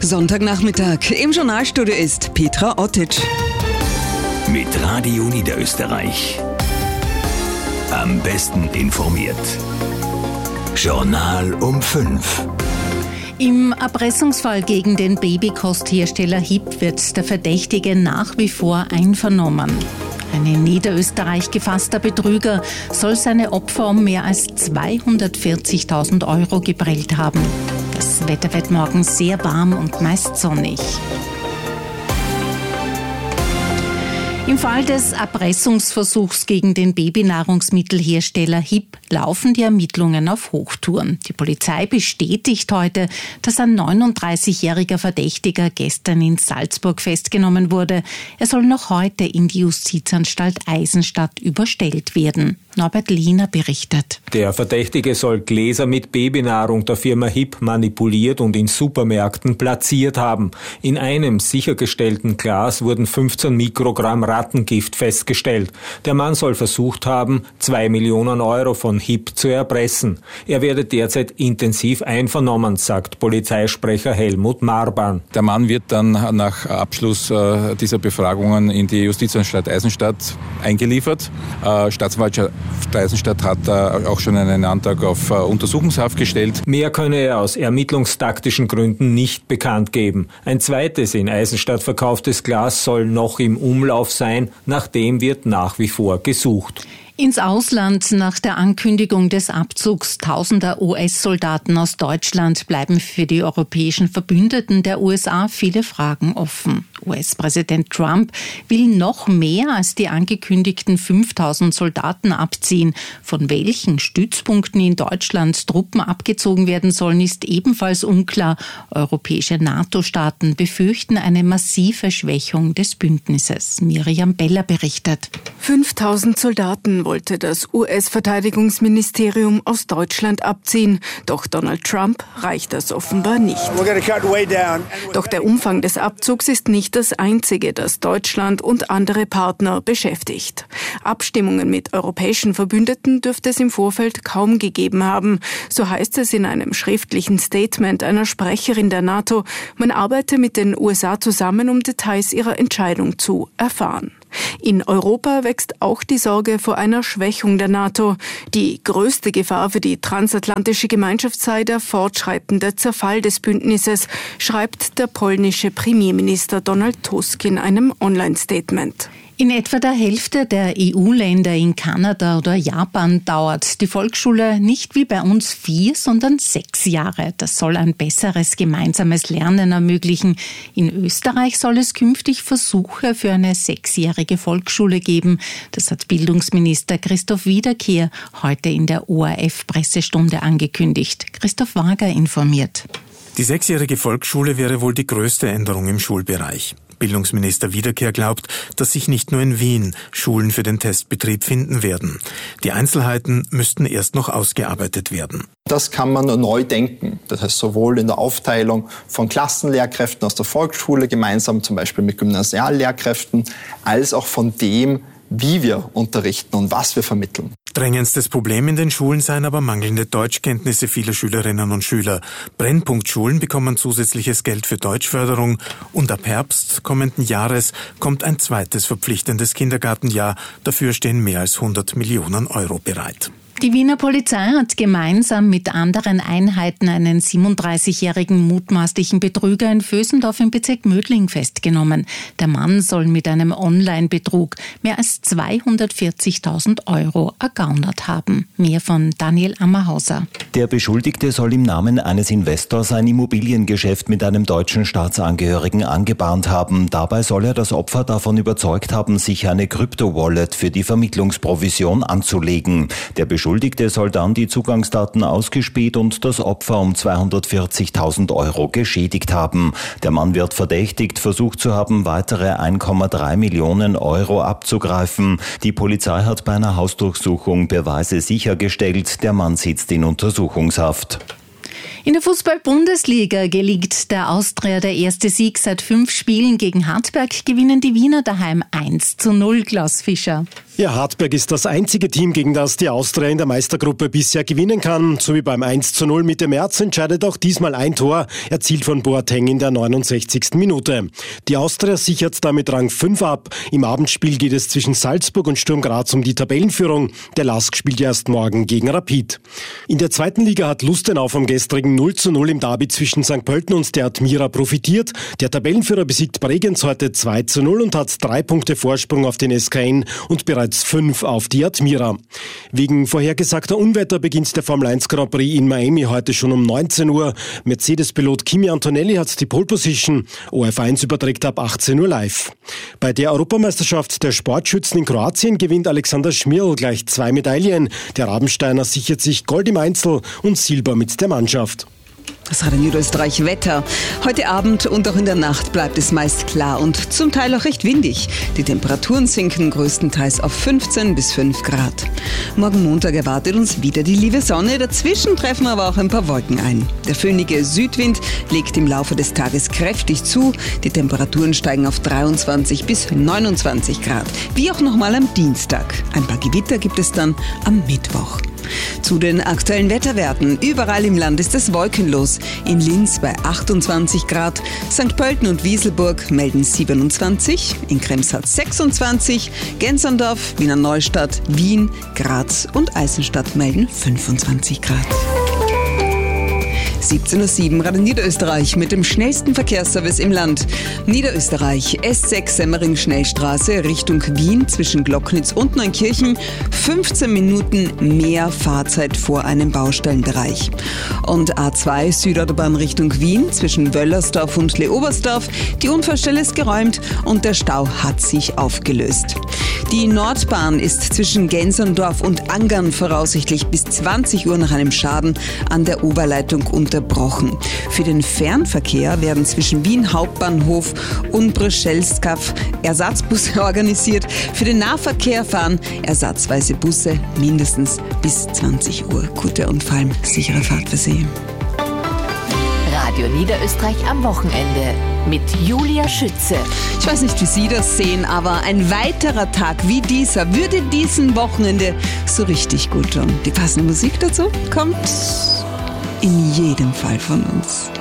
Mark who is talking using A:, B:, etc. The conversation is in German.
A: Sonntagnachmittag. Im Journalstudio ist Petra Ottic.
B: Mit Radio Niederösterreich. Am besten informiert. Journal um 5.
C: Im Erpressungsfall gegen den Babykosthersteller HIP wird der Verdächtige nach wie vor einvernommen. Ein in Niederösterreich gefasster Betrüger soll seine Opfer um mehr als 240.000 Euro geprellt haben. Das Wetter wird morgen sehr warm und meist sonnig. Im Fall des Erpressungsversuchs gegen den Babynahrungsmittelhersteller HIP laufen die Ermittlungen auf Hochtouren. Die Polizei bestätigt heute, dass ein 39-jähriger Verdächtiger gestern in Salzburg festgenommen wurde. Er soll noch heute in die Justizanstalt Eisenstadt überstellt werden. Norbert Lehner berichtet.
D: Der Verdächtige soll Gläser mit Babynahrung der Firma HIP manipuliert und in Supermärkten platziert haben. In einem sichergestellten Glas wurden 15 Mikrogramm Rattengift festgestellt. Der Mann soll versucht haben, 2 Millionen Euro von HIP zu erpressen. Er werde derzeit intensiv einvernommen, sagt Polizeisprecher Helmut Marban.
E: Der Mann wird dann nach Abschluss dieser Befragungen in die Justizanstalt Eisenstadt eingeliefert. Staatsanwaltschaft Eisenstadt hat auch schon einen Antrag auf Untersuchungshaft gestellt.
D: Mehr könne er aus ermittlungstaktischen Gründen nicht bekannt geben. Ein zweites in Eisenstadt verkauftes Glas soll noch im Umlauf sein. Nach dem wird nach wie vor gesucht.
C: Ins Ausland nach der Ankündigung des Abzugs tausender US-Soldaten aus Deutschland bleiben für die europäischen Verbündeten der USA viele Fragen offen. US-Präsident Trump will noch mehr als die angekündigten 5.000 Soldaten abziehen. Von welchen Stützpunkten in Deutschland Truppen abgezogen werden sollen, ist ebenfalls unklar. Europäische NATO-Staaten befürchten eine massive Schwächung des Bündnisses. Miriam Beller berichtet.
F: 5.000 Soldaten wollte das US-Verteidigungsministerium aus Deutschland abziehen. Doch Donald Trump reicht das offenbar nicht. Doch der Umfang des Abzugs ist nicht das einzige, das Deutschland und andere Partner beschäftigt. Abstimmungen mit europäischen Verbündeten dürfte es im Vorfeld kaum gegeben haben. So heißt es in einem schriftlichen Statement einer Sprecherin der NATO. Man arbeite mit den USA zusammen, um Details ihrer Entscheidung zu erfahren. In Europa wächst auch die Sorge vor einer Schwächung der NATO. Die größte Gefahr für die transatlantische Gemeinschaft sei der fortschreitende Zerfall des Bündnisses, schreibt der polnische Premierminister Donald Tusk in einem Online-Statement.
C: In etwa der Hälfte der EU-Länder in Kanada oder Japan dauert die Volksschule nicht wie bei uns 4, sondern 6 Jahre. Das soll ein besseres gemeinsames Lernen ermöglichen. In Österreich soll es künftig Versuche für eine 6-jährige Volksschule geben. Das hat Bildungsminister Christoph Wiederkehr heute in der ORF-Pressestunde angekündigt. Christoph Wager informiert.
G: Die 6-jährige Volksschule wäre wohl die größte Änderung im Schulbereich. Bildungsminister Wiederkehr glaubt, dass sich nicht nur in Wien Schulen für den Testbetrieb finden werden. Die Einzelheiten müssten erst noch ausgearbeitet werden.
H: Das kann man neu denken. Das heißt sowohl in der Aufteilung von Klassenlehrkräften aus der Volksschule, gemeinsam zum Beispiel mit Gymnasiallehrkräften, als auch von dem, wie wir unterrichten und was wir vermitteln.
G: Drängendstes Problem in den Schulen seien aber mangelnde Deutschkenntnisse vieler Schülerinnen und Schüler. Brennpunktschulen bekommen zusätzliches Geld für Deutschförderung und ab Herbst kommenden Jahres kommt ein zweites verpflichtendes Kindergartenjahr. Dafür stehen mehr als 100 Millionen Euro bereit.
C: Die Wiener Polizei hat gemeinsam mit anderen Einheiten einen 37-jährigen mutmaßlichen Betrüger in Vösendorf im Bezirk Mödling festgenommen. Der Mann soll mit einem Online-Betrug mehr als 240.000 Euro ergaunert haben. Mehr von Daniel Ammerhauser.
I: Der Beschuldigte soll im Namen eines Investors ein Immobiliengeschäft mit einem deutschen Staatsangehörigen angebahnt haben. Dabei soll er das Opfer davon überzeugt haben, sich eine Krypto-Wallet für die Vermittlungsprovision anzulegen. Der Beschuldigte soll dann die Zugangsdaten ausgespäht und das Opfer um 240.000 Euro geschädigt haben. Der Mann wird verdächtigt, versucht zu haben, weitere 1,3 Millionen Euro abzugreifen. Die Polizei hat bei einer Hausdurchsuchung Beweise sichergestellt. Der Mann sitzt in Untersuchungshaft.
C: In der Fußball-Bundesliga gelingt der Austria der erste Sieg seit 5 Spielen gegen Hartberg, gewinnen die Wiener daheim 1:0, Klaus Fischer.
J: Ja, Hartberg ist das einzige Team, gegen das die Austria in der Meistergruppe bisher gewinnen kann. So wie beim 1:0 Mitte März entscheidet auch diesmal ein Tor, erzielt von Boateng in der 69. Minute. Die Austria sichert damit Rang 5 ab. Im Abendspiel geht es zwischen Salzburg und Sturm Graz um die Tabellenführung. Der LASK spielt erst morgen gegen Rapid. In der zweiten Liga hat Lustenau vom gestrigen 0:0 im Derby zwischen St. Pölten und der Admira profitiert. Der Tabellenführer besiegt Bregenz heute 2:0 und hat 3 Punkte Vorsprung auf den SKN und bereits 5 auf die Admira. Wegen vorhergesagter Unwetter beginnt der Formel 1 Grand Prix in Miami heute schon um 19 Uhr. Mercedes-Pilot Kimi Antonelli hat die Pole Position. ORF1 überträgt ab 18 Uhr live. Bei der Europameisterschaft der Sportschützen in Kroatien gewinnt Alexander Schmirl gleich 2 Medaillen. Der Rabensteiner sichert sich Gold im Einzel und Silber mit der Mannschaft.
A: Das Radio Niederösterreich Wetter. Heute Abend und auch in der Nacht bleibt es meist klar und zum Teil auch recht windig. Die Temperaturen sinken größtenteils auf 15 bis 5 Grad. Morgen Montag erwartet uns wieder die liebe Sonne. Dazwischen treffen aber auch ein paar Wolken ein. Der föhnige Südwind legt im Laufe des Tages kräftig zu. Die Temperaturen steigen auf 23 bis 29 Grad. Wie auch nochmal am Dienstag. Ein paar Gewitter gibt es dann am Mittwoch. Zu den aktuellen Wetterwerten. Überall im Land ist es wolkenlos. In Linz bei 28 Grad, St. Pölten und Wieselburg melden 27, in Krems hat 26, Genserndorf, Wiener Neustadt, Wien, Graz und Eisenstadt melden 25 Grad. 17:07 Uhr, Radio Niederösterreich mit dem schnellsten Verkehrsservice im Land. Niederösterreich, S6 Semmering Schnellstraße Richtung Wien zwischen Glocknitz und Neunkirchen. 15 Minuten mehr Fahrzeit vor einem Baustellenbereich. Und A2 Südautobahn Richtung Wien zwischen Wöllersdorf und Leobersdorf. Die Unfallstelle ist geräumt und der Stau hat sich aufgelöst. Die Nordbahn ist zwischen Genserndorf und Angern voraussichtlich bis 20 Uhr nach einem Schaden an der Oberleitung unterbrochen. Für den Fernverkehr werden zwischen Wien Hauptbahnhof und Brzezelskaw Ersatzbusse organisiert. Für den Nahverkehr fahren ersatzweise Busse mindestens bis 20 Uhr. Gute und vor allem sichere Fahrt für Sie.
K: Radio Niederösterreich am Wochenende mit Julia Schütze.
A: Ich weiß nicht, wie Sie das sehen, aber ein weiterer Tag wie dieser würde diesem Wochenende so richtig gut tun. Die passende Musik dazu kommt in jedem Fall von uns.